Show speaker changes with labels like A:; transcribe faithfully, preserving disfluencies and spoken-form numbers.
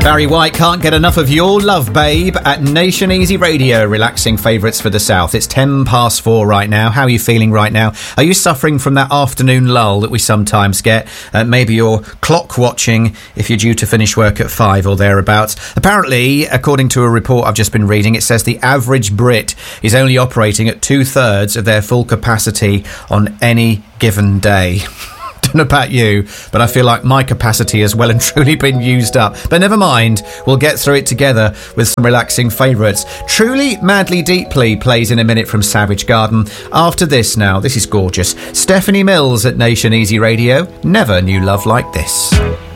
A: Barry White, Can't Get Enough of Your Love, Babe, at Nation Easy Radio, relaxing favourites for the South. It's ten past four right now. How are you feeling right now? Are you suffering from that afternoon lull that we sometimes get? Uh, maybe you're clock watching if you're due to finish work at five or thereabouts. Apparently, according to a report I've just been reading, it says the average Brit is only operating at two-thirds of their full capacity on any given day. Don't know about you, but I feel like my capacity has well and truly been used up. But never mind, we'll get through it together with some relaxing favourites. Truly, Madly, Deeply plays in a minute from Savage Garden. After this now, this is gorgeous. Stephanie Mills at Nation Easy Radio. Never knew love like this.